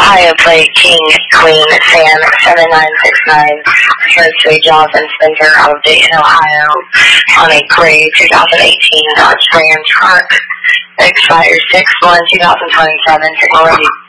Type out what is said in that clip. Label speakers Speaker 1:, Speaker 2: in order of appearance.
Speaker 1: Ohio plate King Queen Sam 7969 returns to a Jonathan Spencer out of Dayton, Ohio on a gray 2018 Dodge Ram truck. Expires 6/1/2027. Technology